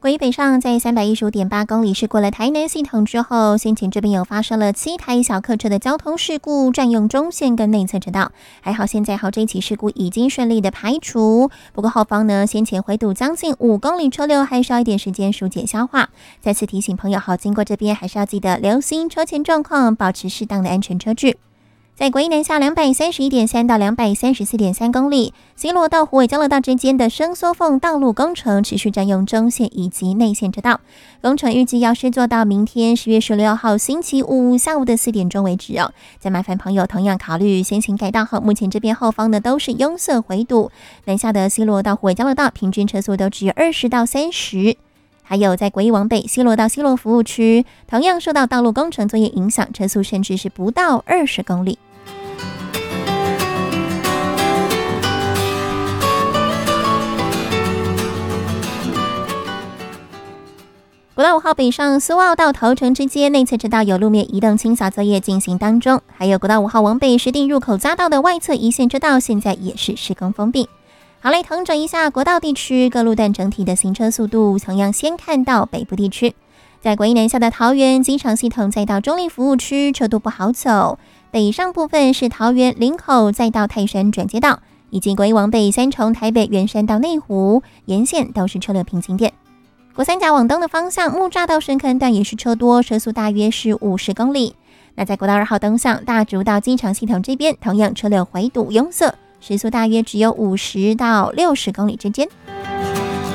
国一北上在315.8公里是过了台南系统之后，先前这边有发生了7台小客车的交通事故，占用中线跟内侧车道，还好现在这一起事故已经顺利的排除。不过后方呢，先前回堵将近5公里车流还需要一点时间疏解消化。再次提醒朋友经过这边还是要记得留心车前状况，保持适当的安全车距。在国一南下231.3到234.3公里，西螺到虎尾交流道之间的伸缩缝道路工程持续占用中线以及内线车道，工程预计要施作到明天10月16号星期五下午的4点钟为止哦。再麻烦朋友同样考虑先行改道后，目前这边后方呢都是拥塞回堵，南下的西螺到虎尾交流道平均车速都只有20到30。还有在国一往北西螺到西螺服务区，同样受到道路工程作业影响，车速甚至是不到20公里。国道5号北上苏澳到头城之间内侧车道有路面移动清扫作业进行当中，还有国道5号往北石碇入口匝道的外侧一线车道现在也是施工封闭。好嘞，统整一下国道地区各路段整体的行车速度，同样先看到北部地区，在国一南下的桃园机场系统再到中立服务区车道不好走，北上部分是桃园林口再到泰山转接道，以及国一往北三重台北圆山到内湖沿线都是车流瓶颈点。国三甲往东的方向木栅到深坑段也是车多，车速大约是50公里。那在国道2号东向大竹到机场系统这边，同样车流回堵拥塞，时速大约只有50到60公里之间。